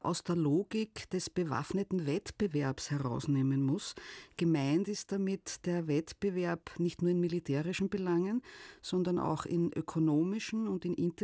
aus der Logik des bewaffneten Wettbewerbs herausnehmen muss. Gemeint ist damit der Wettbewerb nicht nur in militärischen Belangen, sondern auch in ökonomischen und in